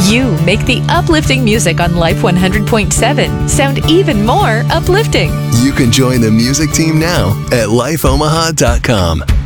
You make the uplifting music on Life 100.7 sound even more uplifting. You can join the music team now at lifeomaha.com.